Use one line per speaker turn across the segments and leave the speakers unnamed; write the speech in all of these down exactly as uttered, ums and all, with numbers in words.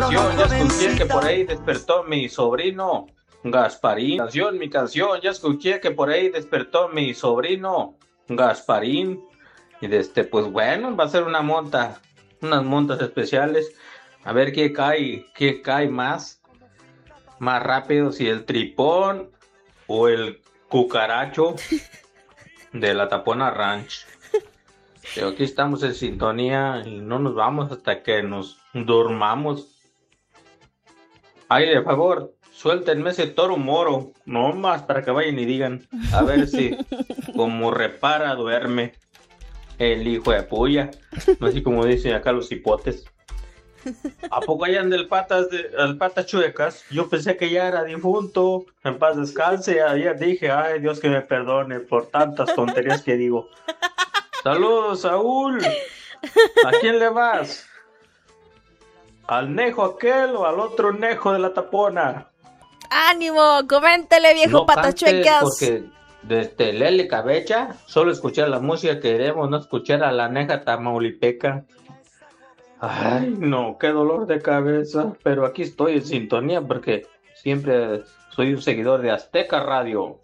canción, ya escuché que por ahí despertó mi sobrino Gasparín. Canción, mi canción, ya escuché que por ahí despertó mi sobrino Gasparín. Y de este, pues bueno, va a ser una monta, unas montas especiales. A ver qué cae, qué cae más, más rápido, si el tripón o el cucaracho de la Tapona Ranch. Pero aquí estamos en sintonía y no nos vamos hasta que nos durmamos. Ay, de favor, suéltenme ese toro moro, no más para que vayan y digan, a ver si como repara duerme el hijo de puya, así como dicen acá los hipotes. ¿A poco allá anda el patas de, el patas chuecas? Yo pensé que ya era difunto, en paz descanse. Ayer dije, ay Dios que me perdone por tantas tonterías que digo. Saludos, Saúl. ¿A quién le vas? ¿Al nejo aquel o al otro nejo de la Tapona?
¡Ánimo! ¡Coméntele, viejo
No
patas
cantes
chuecas!
porque desde Lele Cabecha solo escuchar la música que queremos, no escuchar a la neja tamaulipeca. Ay, no, qué dolor de cabeza, pero aquí estoy en sintonía porque siempre soy un seguidor de Azteca Radio.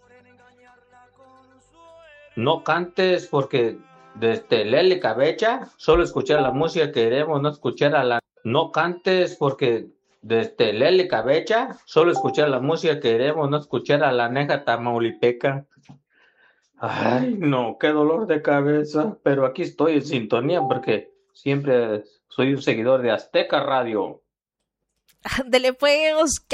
No cantes porque desde Lele Cabecha solo escuchar la música que queremos, no escuchar a la... No cantes porque desde Lele Cabecha solo escuchar la música que queremos, no escuchar a la neja tamaulipeca. Ay, no, qué dolor de cabeza, pero aquí estoy en sintonía porque siempre soy un seguidor de Azteca Radio.
Ándele pues,